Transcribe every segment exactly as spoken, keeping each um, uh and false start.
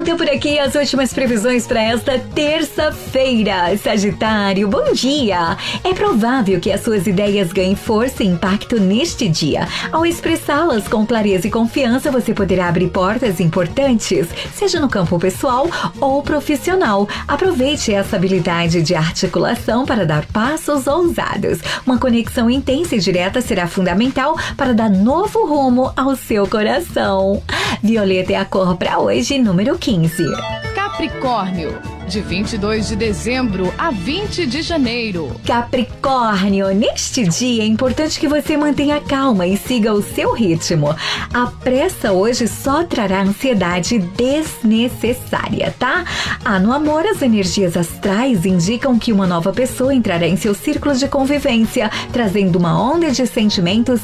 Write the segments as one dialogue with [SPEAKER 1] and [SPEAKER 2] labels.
[SPEAKER 1] volta por aqui as últimas previsões para esta terça-feira. Sagitário, bom dia! É provável que as suas ideias ganhem força e impacto neste dia. Ao expressá-las com clareza e confiança, você poderá abrir portas importantes, seja no campo pessoal ou profissional. Aproveite essa habilidade de articulação para dar passos ousados. Uma conexão intensa e direta será fundamental para dar novo rumo ao seu coração. Violeta é a cor para hoje, número quinze.
[SPEAKER 2] Capricórnio, de vinte e dois de dezembro a vinte de janeiro.
[SPEAKER 1] Capricórnio, neste dia é importante que você mantenha calma e siga o seu ritmo. A pressa hoje só trará ansiedade desnecessária, tá? Ah, no amor, as energias astrais indicam que uma nova pessoa entrará em seu círculo de convivência, trazendo uma onda de sentimentos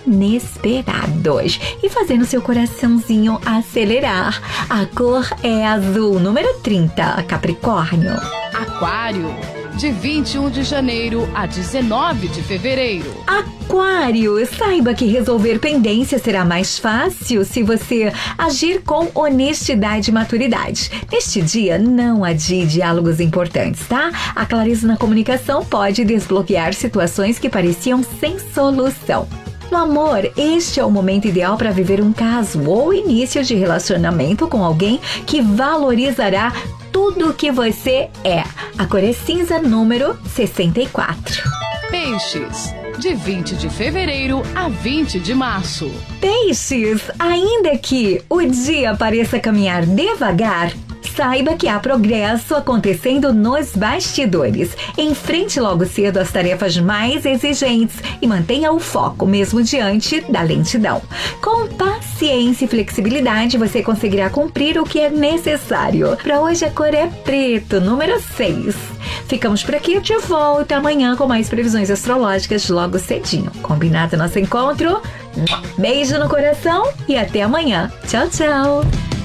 [SPEAKER 1] inesperados e fazendo seu coraçãozinho acelerar. A cor é azul, número trinta, Capricórnio.
[SPEAKER 2] Aquário, de vinte e um de janeiro a dezenove de fevereiro.
[SPEAKER 1] Aquário, saiba que resolver pendências será mais fácil se você agir com honestidade e maturidade. Neste dia, não adie diálogos importantes, tá? A clareza na comunicação pode desbloquear situações que pareciam sem solução. No amor, este é o momento ideal para viver um caso ou início de relacionamento com alguém que valorizará tudo o que você é. A cor é cinza, número sessenta e quatro.
[SPEAKER 2] Peixes, de vinte de fevereiro a vinte de março.
[SPEAKER 1] Peixes, ainda que o dia pareça caminhar devagar, saiba que há progresso acontecendo nos bastidores. Enfrente logo cedo as tarefas mais exigentes e mantenha o foco mesmo diante da lentidão. Com paciência e flexibilidade, você conseguirá cumprir o que é necessário. Para hoje a cor é preto, número seis. Ficamos por aqui, de volta amanhã com mais previsões astrológicas logo cedinho. Combinado nosso encontro? Beijo no coração e até amanhã. Tchau, tchau!